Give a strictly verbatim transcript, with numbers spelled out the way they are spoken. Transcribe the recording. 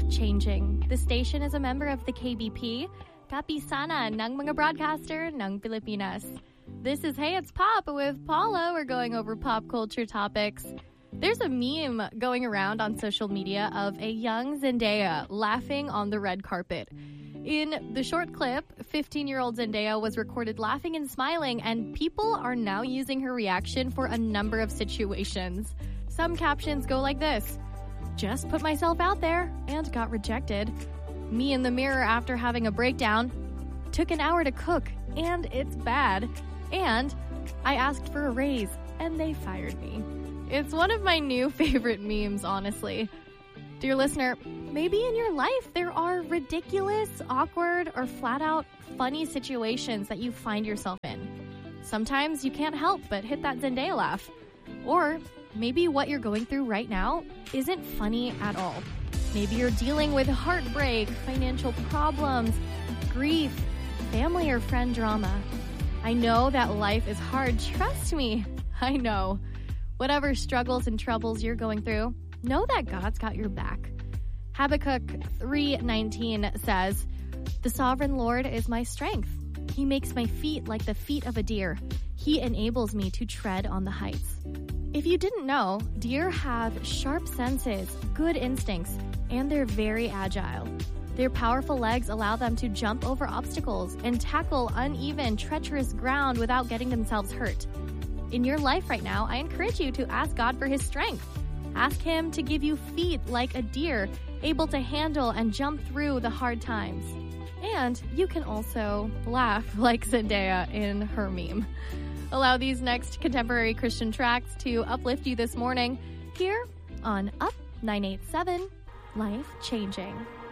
Changing. The station is a member of the K B P, Kapisana ng mga broadcaster ng Pilipinas. This is Hey It's Pop with Paula. We're going over pop culture topics. There's a meme going around on social media of a young Zendaya laughing on the red carpet. In the short clip, fifteen-year-old Zendaya was recorded laughing and smiling, and people are now using her reaction for a number of situations. Some captions go like this: just put myself out there and got rejected. Me in the mirror after having a breakdown. Took an hour to cook and it's bad. And I asked for a raise and they fired me. It's one of my new favorite memes, honestly. Dear listener, maybe in your life there are ridiculous, awkward, or flat out funny situations that you find yourself in. Sometimes you can't help but hit that Zendaya laugh. Or maybe what you're going through right now isn't funny at all. Maybe you're dealing with heartbreak, financial problems, grief, family or friend drama. I know that life is hard. Trust me, I know. Whatever struggles and troubles you're going through, know that God's got your back. Habakkuk three nineteen says, "The sovereign Lord is my strength. He makes my feet like the feet of a deer. He enables me to tread on the heights." If you didn't know, deer have sharp senses, good instincts, and they're very agile. Their powerful legs allow them to jump over obstacles and tackle uneven, treacherous ground without getting themselves hurt. In your life right now, I encourage you to ask God for His strength. Ask Him to give you feet like a deer, able to handle and jump through the hard times. And you can also laugh like Zendaya in her meme. Allow these next contemporary Christian tracks to uplift you this morning here on Up nine eighty-seven, Life Changing.